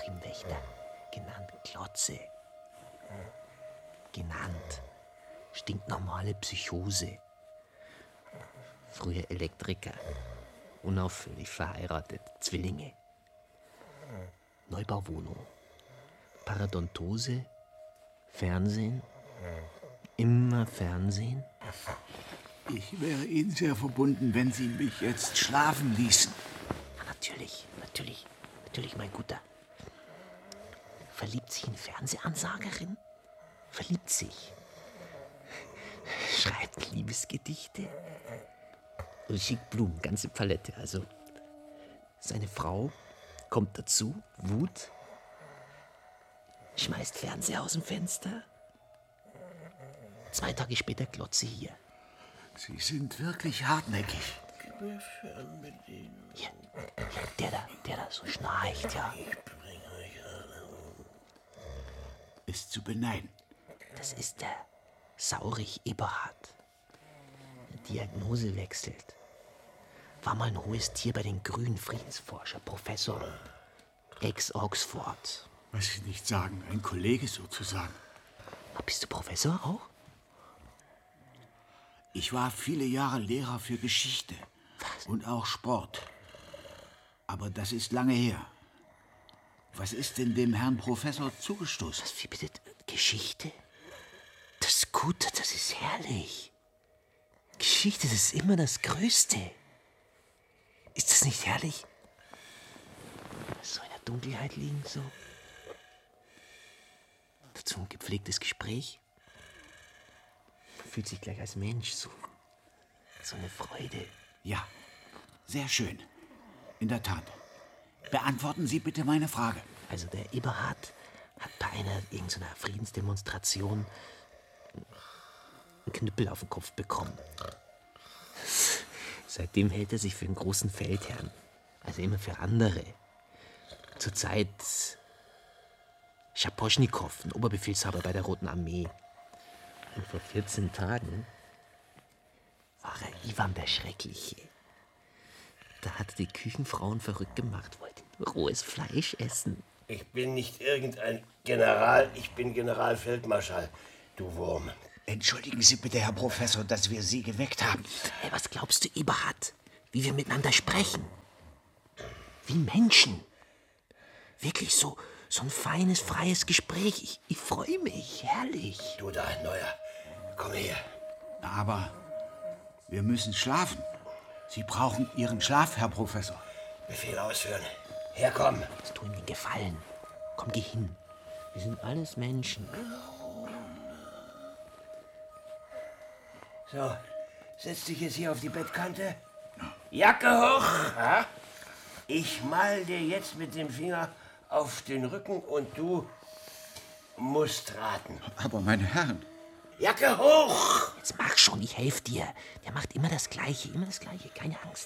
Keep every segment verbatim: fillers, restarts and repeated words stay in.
Interimwächter, genannt Glotze. Genannt stinknormale Psychose. Früher Elektriker, unauffällig verheiratet, Zwillinge. Neubauwohnung, Paradontose, Fernsehen, immer Fernsehen. Ich wäre Ihnen sehr verbunden, wenn Sie mich jetzt schlafen ließen. Na, natürlich, natürlich, natürlich, mein Guter. Verliebt sich in Fernsehansagerin? Verliebt sich. Schreibt Liebesgedichte. Und schickt Blumen, ganze Palette. Also, seine Frau kommt dazu, Wut, schmeißt Fernseher aus dem Fenster. Zwei Tage später Glotze hier. Sie sind wirklich hartnäckig. Gib mir Fernbedienung. Hier, hier, der da, der da so schnarcht, ja. Ich bringe euch alle um. Ist zu beneiden. Das ist der Saurich Eberhard. Die Diagnose wechselt. War mal ein hohes Tier bei den grünen Friedensforscher, Professor ex-Oxford. Was Sie nicht sagen, ein Kollege sozusagen. Bist du Professor auch? Ich war viele Jahre Lehrer für Geschichte. Was? Und auch Sport. Aber das ist lange her. Was ist denn dem Herrn Professor zugestoßen? Was, wie bitte? Geschichte? Das ist gut, das ist herrlich. Geschichte, das ist immer das Größte. Ist das nicht herrlich? So in der Dunkelheit liegen, so. Dazu ein gepflegtes Gespräch. Man fühlt sich gleich als Mensch, so. So eine Freude. Ja, sehr schön. In der Tat. Beantworten Sie bitte meine Frage. Also der Eberhard hat bei einer irgendeiner Friedensdemonstration einen Knüppel auf den Kopf bekommen. Seitdem hält er sich für einen großen Feldherrn. Also immer für andere. Zurzeit Schaposchnikow, ein Oberbefehlshaber bei der Roten Armee. Und vor vierzehn Tagen war er Iwan der Schreckliche. Da hat er die Küchenfrauen verrückt gemacht, wollte rohes Fleisch essen. Ich bin nicht irgendein General, ich bin Generalfeldmarschall, du Wurm. Entschuldigen Sie bitte, Herr Professor, dass wir Sie geweckt haben. Hey, was glaubst du, Eberhard? Wie wir miteinander sprechen? Wie Menschen. Wirklich so, so ein feines, freies Gespräch. Ich, ich freue mich, herrlich. Du da, Neuer, komm her. Aber wir müssen schlafen. Sie brauchen Ihren Schlaf, Herr Professor. Befehl ausführen. Herkomm. Jetzt tu ihm den Gefallen. Komm, geh hin. Wir sind alles Menschen. So, setz dich jetzt hier auf die Bettkante. Jacke hoch. Ja? Ich mal dir jetzt mit dem Finger auf den Rücken und du musst raten. Aber meine Herren. Jacke hoch! Jetzt mach schon, ich helfe dir. Der macht immer das Gleiche, immer das Gleiche. Keine Angst.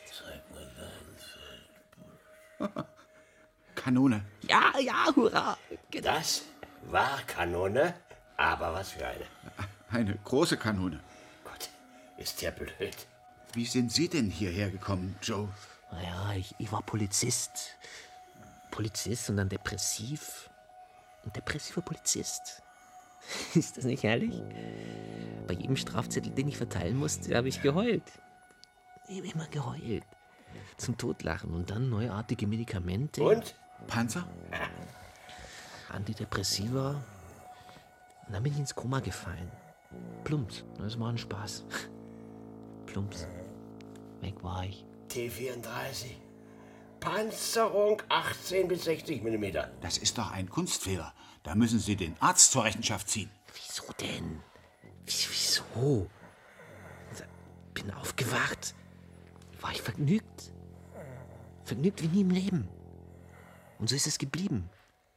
Kanone. Ja, ja, hurra. Das war Kanone, aber was für eine. Eine große Kanone. Gott, ist der blöd. Wie sind Sie denn hierher gekommen, Joe? Naja, ich, ich war Polizist. Polizist und dann depressiv. Ein depressiver Polizist. Ist das nicht herrlich? Bei jedem Strafzettel, den ich verteilen musste, habe ich geheult. Ich habe immer geheult. Zum Totlachen und dann neuartige Medikamente. Und? Panzer? Antidepressiva. Und dann bin ich ins Koma gefallen. Plumps, das war ein Spaß. Plumps. Weg war ich. T vierunddreißig. Panzerung achtzehn bis sechzig Millimeter. Das ist doch ein Kunstfehler. Da müssen Sie den Arzt zur Rechenschaft ziehen. Wieso denn? Wie- Wieso? Bin aufgewacht. War ich vergnügt. Vergnügt wie nie im Leben. Und so ist es geblieben.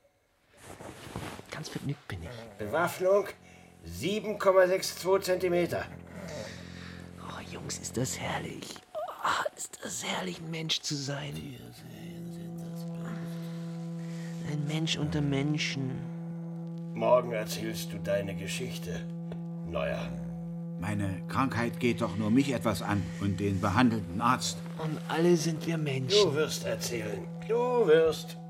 Ganz vergnügt bin ich. Bewaffnung sieben Komma zweiundsechzig Zentimeter. Oh, Jungs, ist das herrlich. Oh, ist das herrlich, ein Mensch zu sein. Ein Mensch unter Menschen. Morgen erzählst du deine Geschichte, Neuer. Meine Krankheit geht doch nur mich etwas an und den behandelnden Arzt. Und alle sind wir Menschen. Du wirst erzählen. Du wirst.